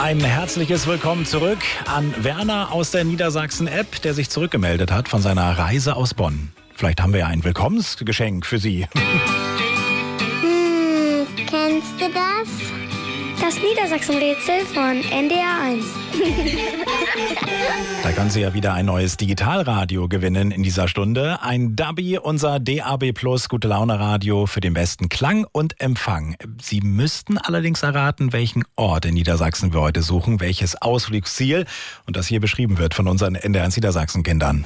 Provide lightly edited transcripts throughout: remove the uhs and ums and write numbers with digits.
Ein herzliches Willkommen zurück an Werner aus der Niedersachsen-App, der sich zurückgemeldet hat von seiner Reise aus Bonn. Vielleicht haben wir ja ein Willkommensgeschenk für Sie. Kennst du das? Das Niedersachsen-Rätsel von NDR 1. Da können Sie ja wieder ein neues Digitalradio gewinnen in dieser Stunde. Ein Dabi, unser DAB Plus Gute-Laune-Radio für den besten Klang und Empfang. Sie müssten allerdings erraten, welchen Ort in Niedersachsen wir heute suchen, welches Ausflugsziel. Und das hier beschrieben wird von unseren NDR 1 Niedersachsen-Kindern.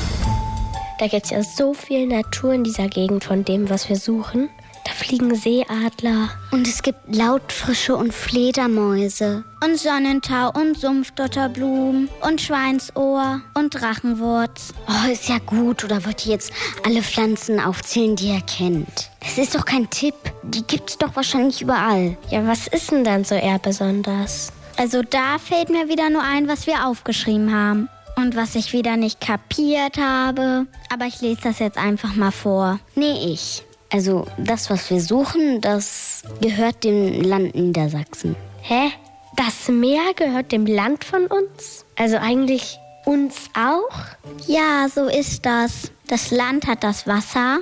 Da gibt es ja so viel Natur in dieser Gegend von dem, was wir suchen. Da fliegen Seeadler. Und es gibt Laubfrische und Fledermäuse. Und Sonnentau und Sumpfdotterblumen und Schweinsohr und Drachenwurz. Oh, ist ja gut. Oder wollt ihr jetzt alle Pflanzen aufzählen, die ihr kennt? Das ist doch kein Tipp. Die gibt's doch wahrscheinlich überall. Ja, was ist denn dann so eher besonders? Also da fällt mir wieder nur ein, was wir aufgeschrieben haben. Und was ich wieder nicht kapiert habe. Aber ich lese das jetzt einfach mal vor. Nee, ich. Also das, was wir suchen, das gehört dem Land Niedersachsen. Hä? Das Meer gehört dem Land von uns? Also eigentlich uns auch? Ja, so ist das. Das Land hat das Wasser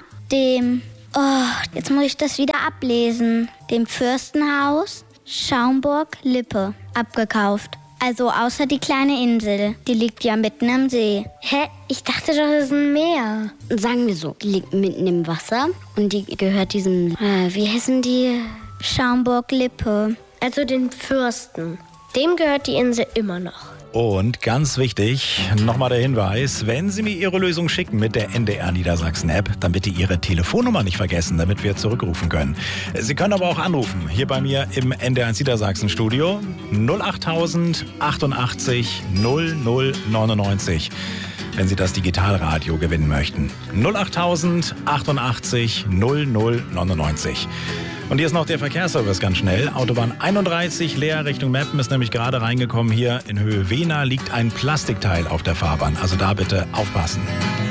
jetzt muss ich das wieder ablesen. Dem Fürstenhaus Schaumburg-Lippe abgekauft. Also außer die kleine Insel, die liegt ja mitten im See. Hä? Ich dachte doch, das ist ein Meer. Sagen wir so, die liegt mitten im Wasser und die gehört diesem, wie heißen die? Schaumburg-Lippe. Also den Fürsten. Dem gehört die Insel immer noch. Und ganz wichtig, nochmal der Hinweis, wenn Sie mir Ihre Lösung schicken mit der NDR Niedersachsen-App, dann bitte Ihre Telefonnummer nicht vergessen, damit wir zurückrufen können. Sie können aber auch anrufen, hier bei mir im NDR 1 Niedersachsen-Studio 08000 88 00 99. Wenn Sie das Digitalradio gewinnen möchten. 08000 88 00 99. Und hier ist noch der Verkehrsservice ganz schnell. Autobahn 31 leer Richtung Meppen ist nämlich gerade reingekommen. Hier in Höhe Wehna liegt ein Plastikteil auf der Fahrbahn. Also da bitte aufpassen.